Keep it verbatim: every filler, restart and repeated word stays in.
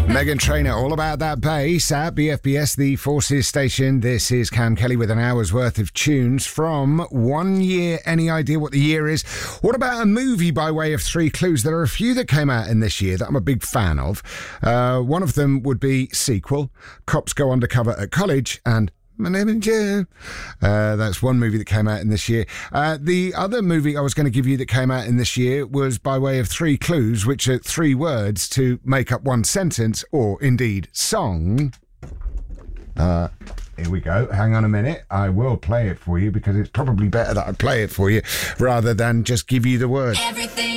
Meghan Trainor, all about that bass at B F B S, the Forces station. This is Cam Kelly with an hour's worth of tunes from one year. Any idea what the year is? What about a movie by way of three clues? There are a few that came out in this year that I'm a big fan of. Uh, one of them would be Sequel, Cops Go Undercover at College, and My Name is Jim. Uh, that's one movie that came out in this year. Uh, the other movie I was going to give you that came out in this year was by way of three clues, which are three words to make up one sentence, or indeed song. Uh, here we go. Hang on a minute. I will play it for you because it's probably better that I play it for you rather than just give you the word. Everything.